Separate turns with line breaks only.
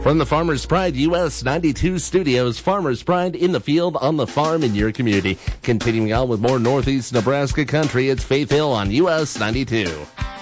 From the Farmers Pride US 92 studios, Farmers Pride in the field, on the farm, in your community. Continuing on with more Northeast Nebraska country, it's Faith Hill on US 92.